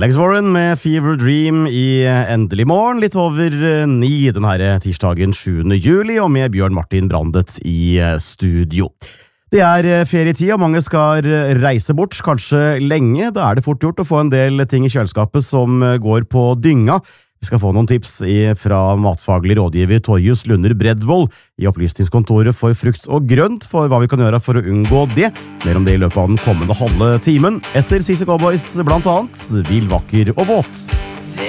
Alex Warren med Fever Dream i Endelig morgen, litt over 9 denne tirsdagen 7. juli, og med Bjørn Martin Brandet i studio. Det ferietid, og mange skal reise bort, kanskje lenge. Da det fort gjort å få en del ting i kjøleskapet som går på dynga. Vi skal få noen tips fra matfaglig rådgiver Torjus Lunder Bredvold i opplysningskontoret for frukt og grønt for hva vi kan gjøre for å unngå det. Mer om det i løpet av den kommende halve timen, etter CC Cowboys blant annet, Vill, vakker og våt.